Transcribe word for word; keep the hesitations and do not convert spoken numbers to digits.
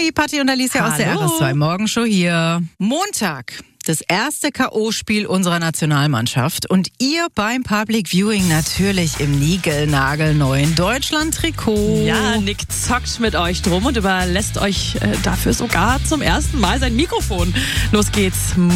Hi, Patti und Alicia aus der Hallo. R S zwei Morgenshow hier. Montag, das erste K O-Spiel unserer Nationalmannschaft und ihr beim Public Viewing natürlich im niegelnagelneuen Deutschland-Trikot. Ja, Nick zockt mit euch drum und überlässt euch äh, dafür sogar zum ersten Mal sein Mikrofon. Los geht's.